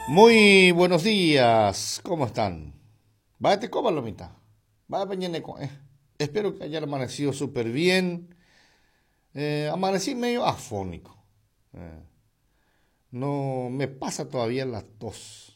Muy buenos días, ¿cómo están? Váyate coba lomita, vaya mañana con espero que hayan amanecido súper bien. Amanecí medio afónico. No me pasa todavía la tos.